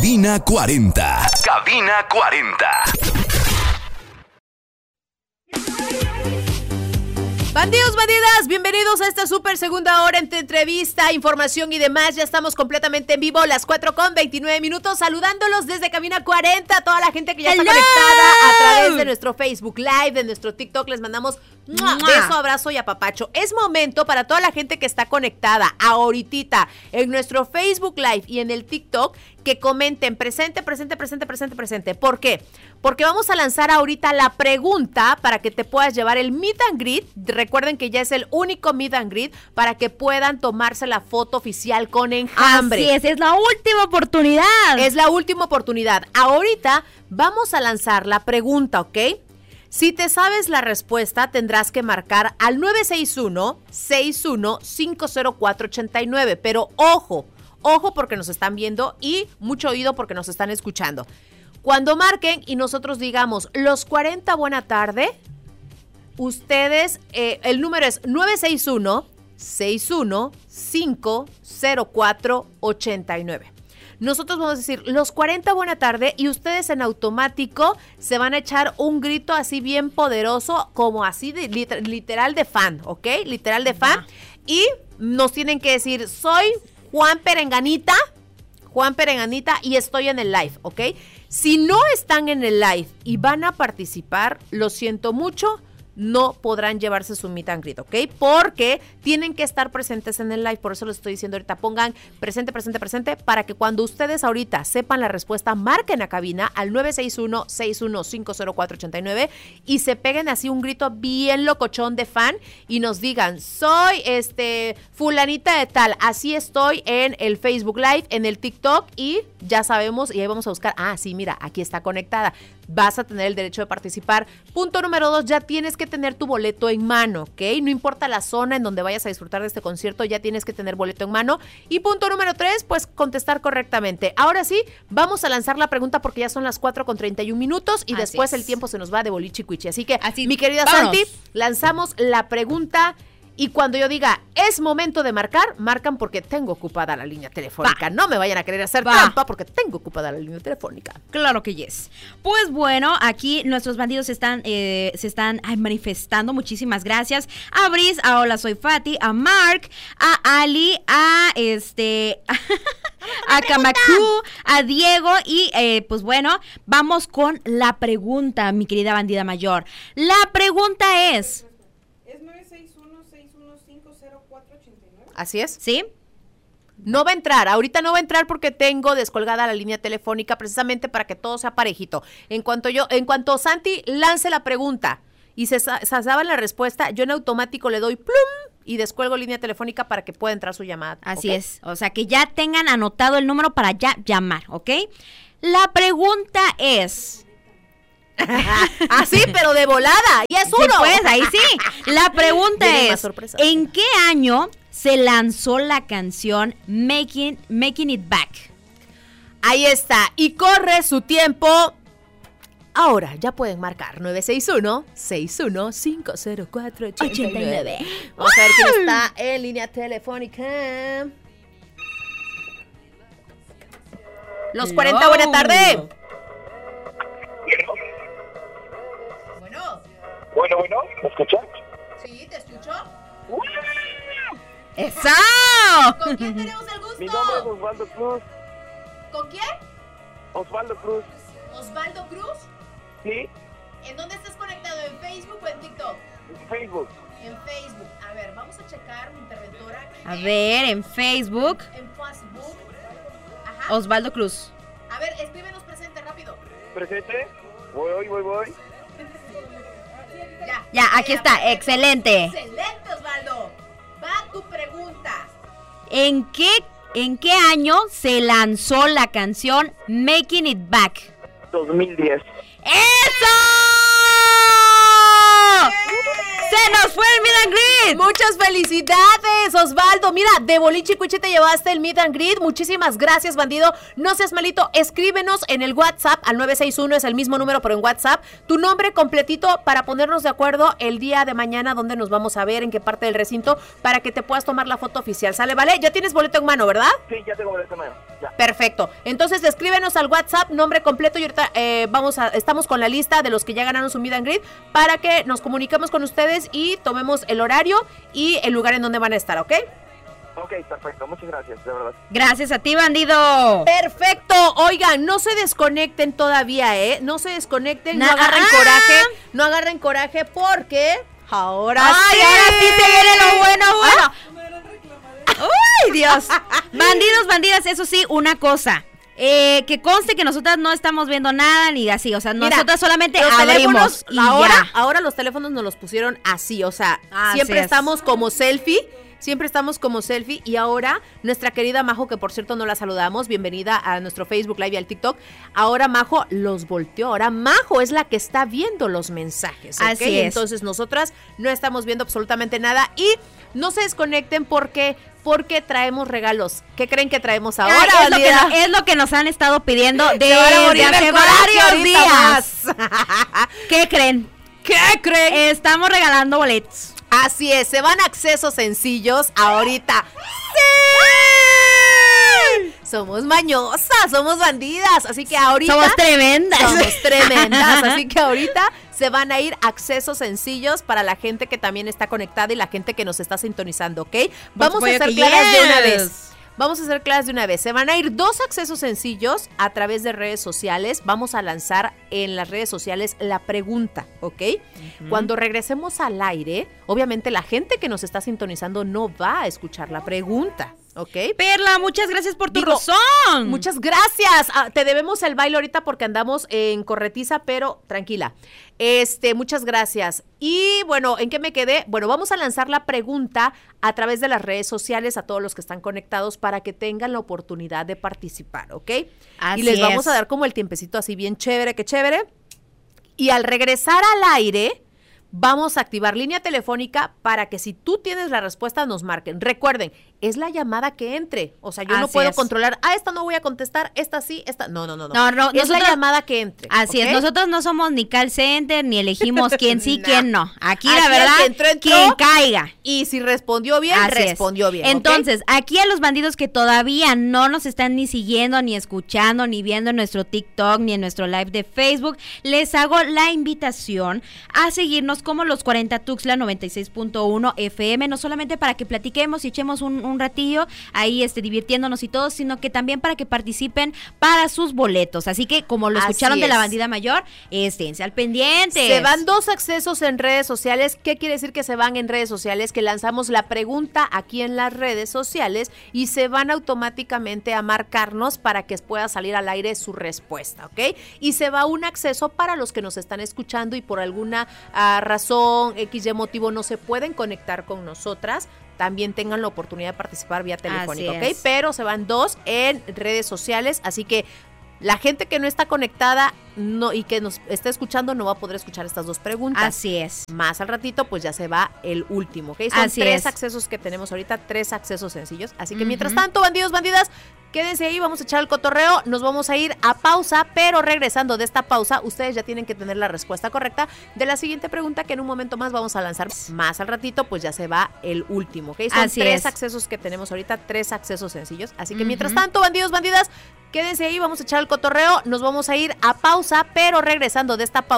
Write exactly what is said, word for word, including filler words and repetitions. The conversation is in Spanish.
Cabina cuarenta. Cabina cuarenta. Bandidos, bandidas, bienvenidos a esta súper segunda hora entre entrevista, información y demás. Ya estamos completamente en vivo, las cuatro con veintinueve minutos, saludándolos desde Cabina cuarenta, a toda la gente que ya Hello. está conectada a través de nuestro Facebook Live, de nuestro TikTok. Les mandamos ¡mua! Beso, abrazo y apapacho. Es momento para toda la gente que está conectada ahoritita en nuestro Facebook Live y en el TikTok que comenten presente, presente, presente, presente, presente. ¿Por qué? Porque vamos a lanzar ahorita la pregunta para que te puedas llevar el meet and greet. Recuerden que ya es el único meet and greet para que puedan tomarse la foto oficial con Enjambre. Así es, es la última oportunidad. Es la última oportunidad. Ahorita vamos a lanzar la pregunta, ¿ok? Si te sabes la respuesta, tendrás que marcar al nueve seis uno, seis uno cinco cero cuatro ocho nueve. Pero ojo, ojo porque nos están viendo y mucho oído porque nos están escuchando. Cuando marquen y nosotros digamos los cuarenta buena tarde, ustedes, eh, el número es nueve seis uno, seis uno cinco cero cuatro ocho nueve. Nosotros vamos a decir los cuarenta buena tarde y ustedes en automático se van a echar un grito así bien poderoso, como así de, liter, literal de fan, ¿ok? Literal de fan. Y nos tienen que decir, soy Juan Perenganita, Juan Perenganita y estoy en el live, ¿ok? Si no están en el live y van a participar, lo siento mucho, no podrán llevarse su meet and greet, ¿ok? Porque tienen que estar presentes en el live, por eso les estoy diciendo ahorita, pongan presente, presente, presente, para que cuando ustedes ahorita sepan la respuesta, marquen a cabina al nueve seis uno, seis uno cinco cero cuatro ocho nueve y se peguen así un grito bien locochón de fan y nos digan, soy este fulanita de tal, así estoy en el Facebook Live, en el TikTok y ya sabemos, y ahí vamos a buscar, ah, sí, mira, aquí está conectada. Vas a tener el derecho de participar. Punto número dos, ya tienes que tener tu boleto en mano, ¿ok? No importa la zona en donde vayas a disfrutar de este concierto, ya tienes que tener boleto en mano. Y punto número tres, pues contestar correctamente. Ahora sí, vamos a lanzar la pregunta porque ya son las cuatro con treinta y un minutos y Así después es. el tiempo se nos va de boliche y cuichi. Así que, Así, mi querida vámonos. Santi, lanzamos la pregunta. Y cuando yo diga, es momento de marcar, marcan porque tengo ocupada la línea telefónica. Va. No me vayan a querer hacer Va. trampa porque tengo ocupada la línea telefónica. Claro que yes. Pues bueno, aquí nuestros bandidos están, eh, se están ay, manifestando. Muchísimas gracias a Briz, a Hola Soy Fati, a Mark, a Ali, a este, a Kamaku, a Diego y eh, pues bueno, vamos con la pregunta, mi querida bandida mayor. La pregunta es, ¿Así es? ¿sí? No va a entrar, ahorita no va a entrar porque tengo descolgada la línea telefónica precisamente para que todo sea parejito. En cuanto yo, en cuanto Santi lance la pregunta y se, se sabe la respuesta, yo en automático le doy plum y descuelgo línea telefónica para que pueda entrar su llamada. Así ¿ok? es, o sea que ya tengan anotado el número para ya llamar, ¿ok? La pregunta es... Ah, sí, pero de volada, y es Sí, uno. pues, ahí sí. La pregunta Vienen más es, sorpresas. ¿en qué año se lanzó la canción Making, Making It Back? Ahí está, y corre su tiempo. Ahora ya pueden marcar nueve seis uno, seis uno cinco cero cuatro ocho nueve. Vamos a ver quién está en línea telefónica. Los cuarenta, buena tarde. Bueno, Bueno, bueno, ¿me escuchan? sí, te escucho. ¡Eso! ¿Con quién tenemos el gusto? Mi nombre es Osvaldo Cruz. ¿Con quién? Osvaldo Cruz. Osvaldo Cruz. ¿Sí? ¿En dónde estás conectado? ¿En Facebook o en TikTok? En Facebook. En Facebook. A ver, vamos a checar mi interventora. A ver, en Facebook, En Facebook. Ajá. Osvaldo Cruz. A ver, escríbenos presente rápido. ¿Presente? Voy, voy, voy. Ya. Ya, aquí está, excelente. Excelente, Osvaldo. Va tu pregunta. ¿En qué, ¿En qué año se lanzó la canción Making It Back? dos mil diez. ¡Eso! ¡Se nos fue el meet and greet! Muchas felicidades, Osvaldo. Mira, de Boliche Cuiche te llevaste el meet and greet. Muchísimas gracias, bandido. No seas malito, escríbenos en el WhatsApp al nueve seis uno, es el mismo número, pero en WhatsApp, tu nombre completito para ponernos de acuerdo el día de mañana dónde nos vamos a ver, en qué parte del recinto, para que te puedas tomar la foto oficial. ¿Sale, vale? Ya tienes boleto en mano, ¿verdad? Sí, ya tengo boleto en mano. Ya. Perfecto. Entonces escríbenos al WhatsApp, nombre completo, y ahorita eh, vamos a, estamos con la lista de los que ya ganaron su meet and greet para que nos comuniquemos con ustedes y tomemos el horario y el lugar en donde van a estar, ¿ok? Ok, perfecto. Muchas gracias, de verdad. Gracias a ti, bandido. Perfecto. Oigan, no se desconecten todavía, ¿eh? No se desconecten, no Na- agarren ah. coraje, no agarren coraje porque ahora ¡Ay, sí. ahora sí se viene lo bueno, bueno! ¡Uy, Dios! Bandidos, bandidas, eso sí, una cosa. Eh, que conste que nosotras no estamos viendo nada ni así, o sea, Mira, nosotras solamente los abrimos teléfonos, y ahora, ya. ahora los teléfonos nos los pusieron así, o sea, Así siempre es. estamos como selfie, siempre estamos como selfie y ahora nuestra querida Majo, que por cierto no la saludamos, bienvenida a nuestro Facebook Live y al TikTok, ahora Majo los volteó, ahora Majo es la que está viendo los mensajes, ¿ok? Así es. Entonces nosotras no estamos viendo absolutamente nada y no se desconecten porque... porque traemos regalos. ¿Qué creen que traemos ahora, Ay, es, lo que, bandida? no- es lo que nos han estado pidiendo Se van a desde morir del hace coraje varios ahorita días. más. ¿Qué creen? ¿Qué creen? Estamos regalando boletos. Así es, se van a accesos sencillos ahorita. ¡Sí! Somos mañosas, somos bandidas, así que ahorita... Somos tremendas. Somos tremendas, así que ahorita se van a ir accesos sencillos para la gente que también está conectada y la gente que nos está sintonizando, ¿ok? Vamos a supuesto hacer que claras de una yes. vez. Vamos a hacer claras de una vez. Se van a ir dos accesos sencillos a través de redes sociales. Vamos a lanzar en las redes sociales la pregunta, ¿ok? Uh-huh. Cuando regresemos al aire, obviamente la gente que nos está sintonizando no va a escuchar la pregunta, ¿ok? Perla, muchas gracias por tu Digo, razón. Muchas gracias. Ah, te debemos el baile ahorita porque andamos en corretiza, pero tranquila. Este, muchas gracias. Y bueno, ¿en qué me quedé? Bueno, vamos a lanzar la pregunta a través de las redes sociales a todos los que están conectados para que tengan la oportunidad de participar, ¿ok? Así y les vamos es. a dar como el tiempecito así bien chévere, que chévere. Y al regresar al aire, vamos a activar línea telefónica para que si tú tienes la respuesta nos marquen. Recuerden, es la llamada que entre. O sea, yo no Así puedo es. controlar, ah, esta no voy a contestar, esta sí, esta... No, no, no. no. No, no, es la nosotros- llamada que entre. Así ¿ok? es, nosotros no somos ni call center, ni elegimos quién sí, No. quién no. Aquí, Aquí la el verdad, que entró, entró. quien caiga. Y si respondió bien, Así es. respondió bien. ¿ok? Entonces, aquí a los bandidos que todavía no nos están ni siguiendo, ni escuchando, ni viendo en nuestro TikTok, ni en nuestro live de Facebook, les hago la invitación a seguirnos como Los cuarenta Tuxtla noventa y seis punto uno F M, no solamente para que platiquemos y echemos un, un ratillo ahí este, divirtiéndonos y todo, sino que también para que participen para sus boletos. Así que, como lo Así escucharon de la es. bandida mayor, esténse al pendiente. Se van dos accesos en redes sociales. ¿Qué quiere decir que se van en redes sociales? Que lanzamos la pregunta aquí en las redes sociales y se van automáticamente a marcarnos para que pueda salir al aire su respuesta, ¿ok? Y se va un acceso para los que nos están escuchando y por alguna uh, razón, X y motivo, no se pueden conectar con nosotras. También tengan la oportunidad de participar vía telefónica, ¿ok? es. Pero se van dos en redes sociales, así que la gente que no está conectada no y que nos está escuchando no va a poder escuchar estas dos preguntas. Así es. Más al ratito, pues ya se va el último, ¿ok? Son Así tres es. accesos que tenemos ahorita, tres accesos sencillos. Así que Ujú. mientras tanto, bandidos, bandidas, quédense ahí, vamos a echar el cotorreo, nos vamos a ir a pausa, pero regresando de esta pausa, ustedes ya tienen que tener la respuesta correcta de la siguiente pregunta que en un momento más vamos a lanzar. Más al ratito, pues ya se va el último, ¿ok? Son Así tres es. accesos que tenemos ahorita, tres accesos sencillos. Así que Ujú. mientras tanto, bandidos, bandidas, quédense ahí, vamos a echar el cotorreo, nos vamos a ir a pausa, pero regresando de esta pausa.